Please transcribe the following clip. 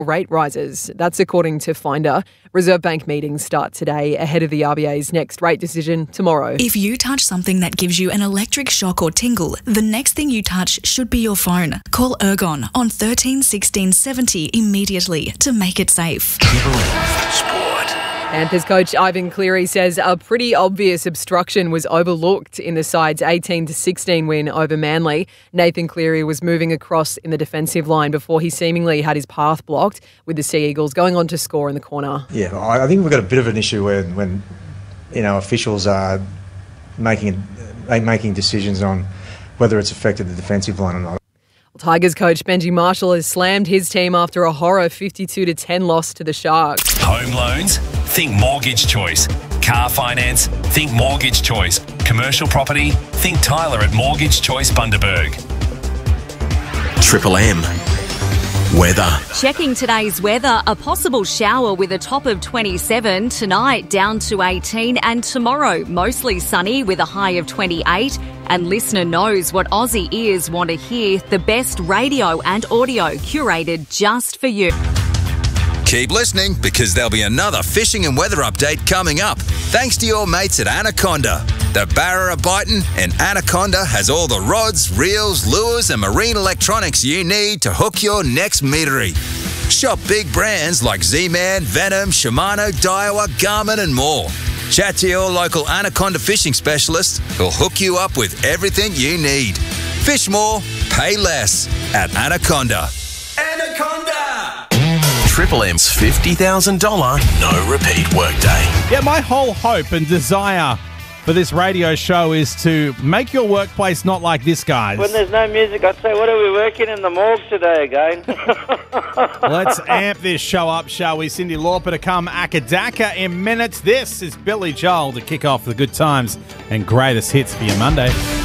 rate rises. That's according to Finder. Reserve Bank meetings start today ahead of the RBA's next rate decision tomorrow. If you touch something that gives you an electric shock or tingle, the next thing you touch should be your phone. Call Ergon on 13 16 70 immediately to make it safe. Triple M Sport. Panthers coach Ivan Cleary says a pretty obvious obstruction was overlooked in the side's 18-16 win over Manly. Nathan Cleary was moving across in the defensive line before he seemingly had his path blocked, with the Sea Eagles going on to score in the corner. Yeah, I think we've got a bit of an issue when officials are making decisions on whether it's affected the defensive line or not. Tigers coach Benji Marshall has slammed his team after a horror 52-10 loss to the Sharks. Home loans? Think Mortgage Choice. Car finance? Think Mortgage Choice. Commercial property? Think Tyler at Mortgage Choice Bundaberg. Triple M. Weather. Checking today's weather, a possible shower with a top of 27, tonight down to 18, and tomorrow mostly sunny with a high of 28. And listener knows what Aussie ears want to hear, the best radio and audio curated just for you. Keep listening because there'll be another fishing and weather update coming up. Thanks to your mates at Anaconda. The Barra are biting and Anaconda has all the rods, reels, lures and marine electronics you need to hook your next meatery. Shop big brands like Z-Man, Venom, Shimano, Daiwa, Garmin and more. Chat to your local Anaconda fishing specialist who'll hook you up with everything you need. Fish more, pay less at Anaconda. Anaconda! Triple M's $50,000 no repeat workday. Yeah, my whole hope and desire for this radio show is to make your workplace not like this, guys. When there's no music, I'd say, what are we working in the morgue today again? Let's amp this show up, shall we? Cyndi Lauper to come Akadaka in minutes. This is Billy Joel to kick off the good times and greatest hits for your Monday.